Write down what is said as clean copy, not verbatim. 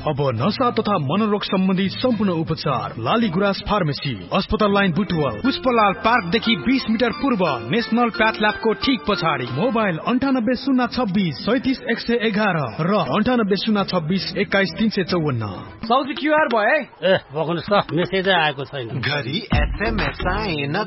अब नशा तथा मनोरोग सम्बन्धी सम्पूर्ण उपचार लाली गुराँस फार्मेसी, अस्पताल लाइन बुटवल, पुष्पलाल पार्कदेखि 20 मिटर पूर्व, नेशनल प्याथ ल्याबको ठीक पछाडि। मोबाइल 980626 37111 र 980626 21354। साउजी क्युआर भयो है? बग्नुस् त, मेसेजै आएको छैन। घरि SMS आएन